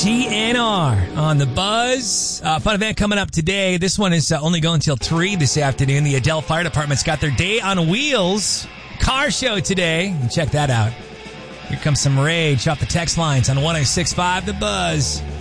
GNR on the Buzz. Fun event coming up today. This one is only going until 3 this afternoon. The Adel Fire Department's got their Day on Wheels car show today. You check that out. Here comes some rage off the text lines on 106.5 The Buzz.